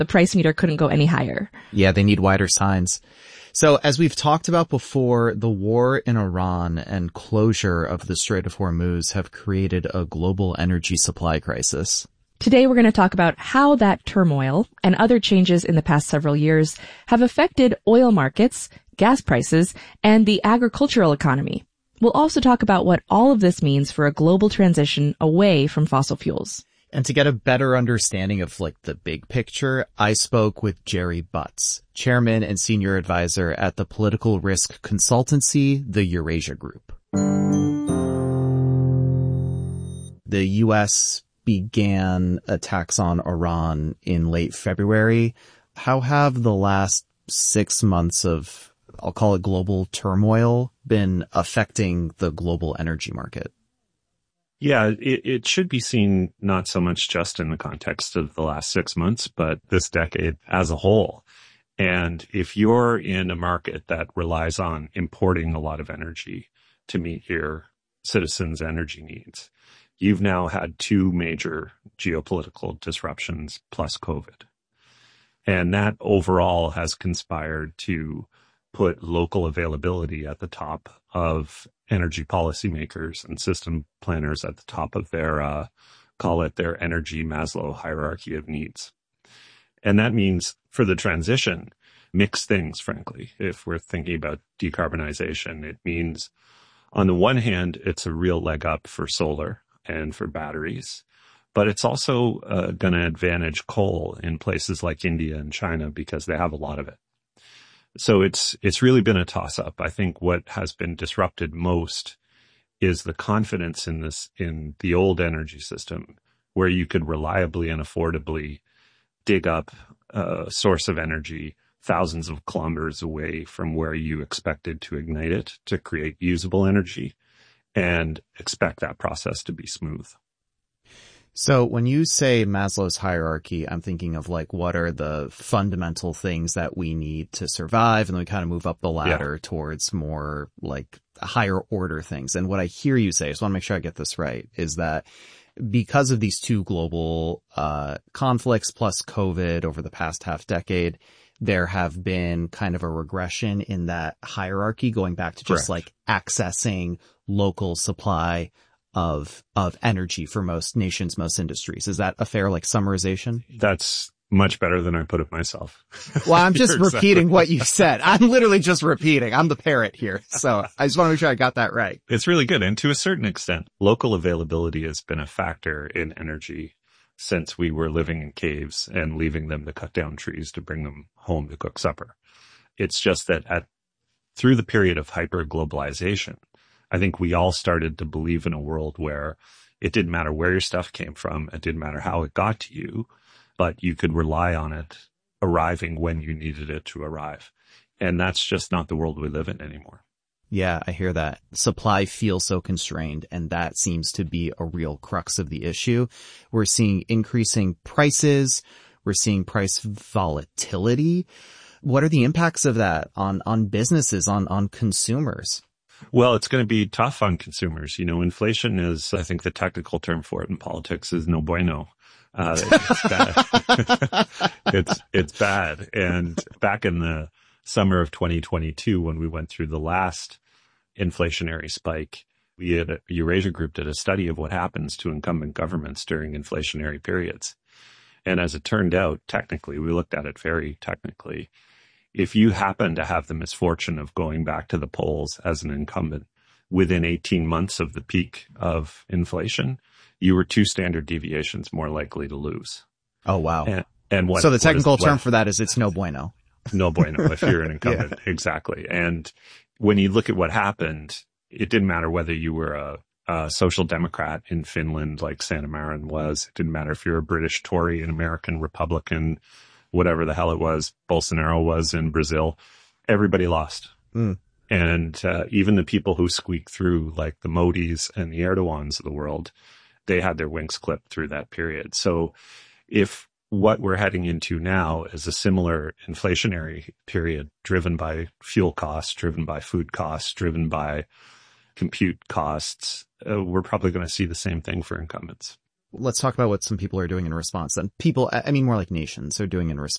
The price meter couldn't go any higher. Yeah, they need wider signs. So as we've talked about before, the war in Iran and closure of the Strait of Hormuz have created a global energy supply crisis. Today we're going to talk about how that turmoil and other changes in the past several years have affected oil markets, gas prices, and the agricultural economy. We'll also talk about what all of this means for a global transition away from fossil fuels. And to get a better understanding of the big picture, I spoke with Jerry Butts, chairman and senior advisor at the political risk consultancy, the Eurasia Group. The U.S. began attacks on Iran in late February. How have the last 6 months of, I'll call it global turmoil, been affecting the global energy market? Yeah, it should be seen not so much just in the context of the last 6 months, but this decade as a whole. And if you're in a market that relies on importing a lot of energy to meet your citizens' energy needs, you've now had 2 major geopolitical disruptions plus COVID. And that overall has conspired to put local availability at the top of energy policymakers and system planners at the top of their, call it their energy Maslow hierarchy of needs. And that means for the transition, mixed things, frankly. If we're thinking about decarbonization, it means on the one hand, it's a real leg up for solar and for batteries, but it's also going to advantage coal in places like India and China because they have a lot of it. So it's really been a toss up. I think what has been disrupted most is the confidence in the old energy system where you could reliably and affordably dig up a source of energy thousands of kilometers away from where you expected to ignite it to create usable energy and expect that process to be smooth. So when you say Maslow's hierarchy, I'm thinking of what are the fundamental things that we need to survive? And then we kind of move up the ladder towards more higher order things. And what I hear you say, I just want to make sure I get this right, is that because of these 2 global conflicts plus COVID over the past half decade, there have been kind of a regression in that hierarchy going back to just accessing local supply of energy for most nations, most industries. Is that a fair summarization? That's much better than I put it myself. Well, I'm just repeating what you said. I'm literally just repeating. I'm the parrot here. So I just want to make sure I got that right. It's really good. And to a certain extent, local availability has been a factor in energy since we were living in caves and leaving them to cut down trees to bring them home to cook supper. It's just that through the period of hyper-globalization, I think we all started to believe in a world where it didn't matter where your stuff came from. It didn't matter how it got to you, but you could rely on it arriving when you needed it to arrive. And that's just not the world we live in anymore. Yeah, I hear that. Supply feels so constrained, and that seems to be a real crux of the issue. We're seeing increasing prices. We're seeing price volatility. What are the impacts of that on businesses, on consumers? Well, it's going to be tough on consumers. Inflation is, I think the technical term for it in politics is no bueno. It's bad. It's bad. And back in the summer of 2022, when we went through the last inflationary spike, we at Eurasia Group did a study of what happens to incumbent governments during inflationary periods. And as it turned out, technically, we looked at it very technically. If you happen to have the misfortune of going back to the polls as an incumbent within 18 months of the peak of inflation, you were 2 standard deviations more likely to lose. Oh, wow. And so the technical term for that is it's no bueno. No bueno if you're an incumbent. Yeah. Exactly. And when you look at what happened, it didn't matter whether you were a social democrat in Finland like Sanna Marin was. It didn't matter if you're a British Tory, an American Republican, whatever the hell it was, Bolsonaro was in Brazil. Everybody lost. Mm. And even the people who squeaked through, like the Modis and the Erdogans of the world, they had their wings clipped through that period. So if what we're heading into now is a similar inflationary period driven by fuel costs, driven by food costs, driven by compute costs, we're probably going to see the same thing for incumbents. Let's talk about what some people are doing in response then. People, I mean more like nations, are doing in response.